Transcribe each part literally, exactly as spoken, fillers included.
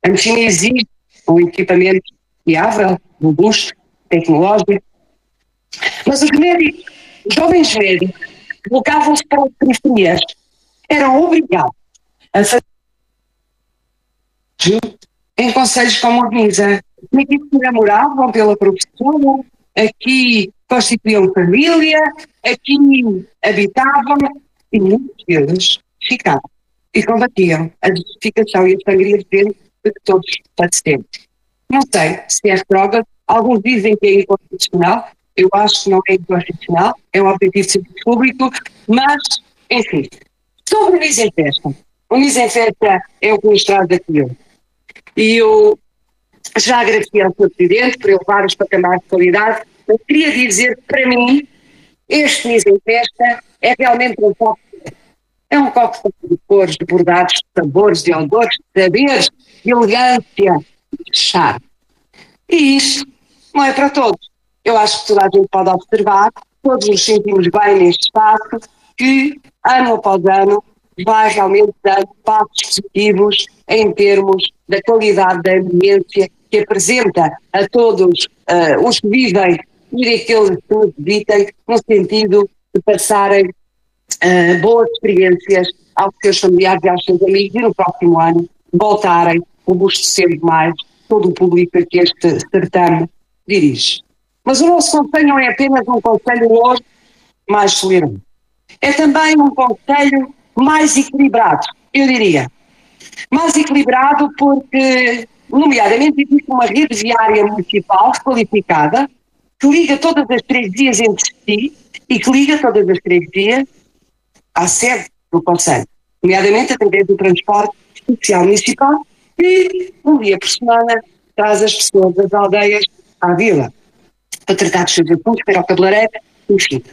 A medicina exige um equipamento viável, robusto, tecnológico, mas os médicos, os jovens médicos, colocavam-se para as periferias, eram obrigados a fazer em conselhos como a Guisa. Aqui se namoravam pela profissão, aqui constituíam família, aqui habitavam, e muitos deles ficavam e combatiam a desertificação e a sangria de dentro de que todos padecemos. Não sei se é retrógrado, alguns dizem que é inconstitucional, eu acho que não é inconstitucional, é um objetivo de serviço público, mas, enfim, sobre o Nisenfesta. O Nisenfesta é o que nos traz aqui hoje. E eu já agradeci ao senhor Presidente por elevar os patamares de qualidade, mas queria dizer que, para mim, este Nisenfesta é realmente um copo. É um copo de cores, de bordados, de sabores, de odores, de saberes, de elegância, de charme. E isso não é para todos. Eu acho que toda a gente pode observar, todos nos sentimos bem neste espaço, que ano após ano vai realmente dando passos positivos em termos da qualidade da ambiência que apresenta a todos uh, os que vivem e aqueles que nos visitem, no sentido de passarem uh, boas experiências aos seus familiares e aos seus amigos e no próximo ano voltarem robustecendo mais todo o público a que este certame dirige. Mas o nosso conselho não é apenas um conselho hoje mais solene. É também um conselho mais equilibrado, eu diria. Mais equilibrado porque, nomeadamente, existe uma rede viária municipal qualificada que liga todas as três dias entre si e que liga todas as três dias à sede do conselho, nomeadamente através do transporte especial municipal que, um dia por semana, traz as pessoas das aldeias à vila para tratar dos seus assuntos, para o cabeleireiro, enfim.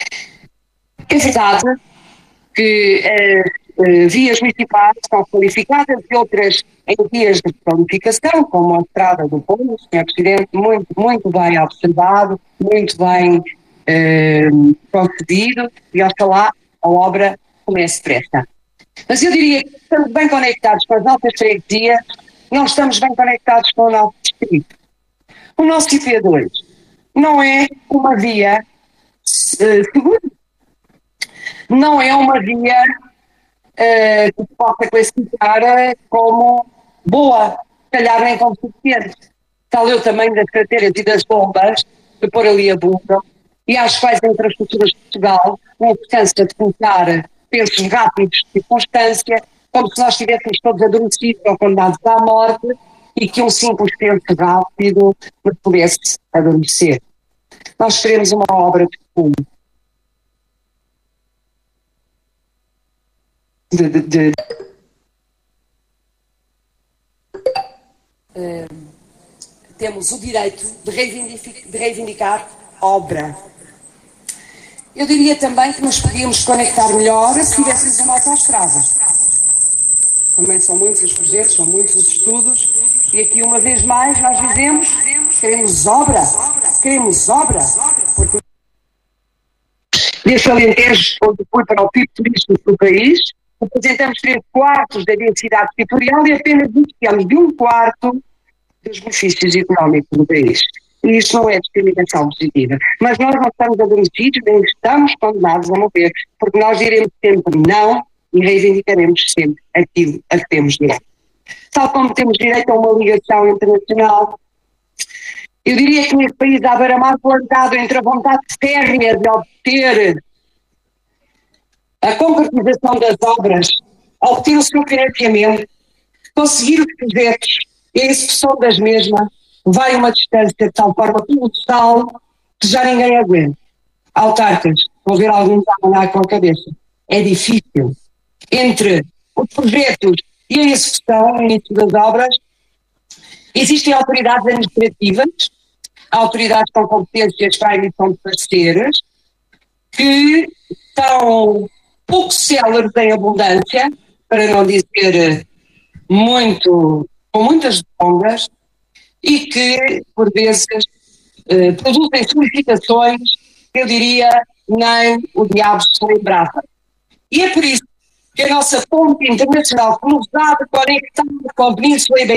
É verdade que as uh, vias municipais são qualificadas e outras em vias de qualificação, como a Estrada do Povo, senhor Presidente, muito, muito bem observado, muito bem uh, concedido, e oxalá a obra comece depressa. Mas eu diria que estamos bem conectados com as nossas freguesias, não estamos bem conectados com o nosso distrito. O nosso I P dois não é uma via uh, segura, não é uma via uh, que se possa classificar como boa, se calhar nem como suficiente. Tal é o tamanho das carteiras e das bombas que por ali abundam e às quais a infraestruturas de Portugal não alcança de colocar pensos rápidos de circunstância, como se nós estivéssemos todos adormecidos ou condenados à morte e que um simples penso rápido nos pudesse adormecer. Nós queremos uma obra de fundo. De, de, de... Uh, temos o direito de reivindicar, de reivindicar obra. Eu diria também que nos podíamos conectar melhor se tivéssemos uma autoestrada. Também são muitos os projetos, são muitos os estudos, e aqui uma vez mais nós dizemos, queremos obra, queremos obra, porque deste Alentejo, onde fui para o P I B turístico do país, apresentamos três quartos da densidade territorial e apenas beneficiamos de um quarto dos benefícios económicos do país. E isto não é discriminação positiva. Mas nós não estamos adormecidos, nem estamos condenados a morrer, porque nós diremos sempre não e reivindicaremos sempre aquilo a que temos direito. Tal como temos direito a uma ligação internacional, eu diria que neste país há beira-mar plantado entre a vontade férrea de obter a concretização das obras, obter o seu financiamento, conseguir os projetos e a execução das mesmas, vai uma distância de tal forma colossal que já ninguém aguenta. Autarcas, vou ver alguns a andar com a cabeça. É difícil. Entre os projetos e a execução, o início das obras, existem autoridades administrativas, autoridades com competências para a emissão de parceiros, que estão pouco céleres em abundância, para não dizer muito, com muitas ondas, e que, por vezes, eh, produzem solicitações, eu diria, nem o diabo se lembrava. E é por isso que a nossa ponte internacional cruzada conectada com a Península Ibérica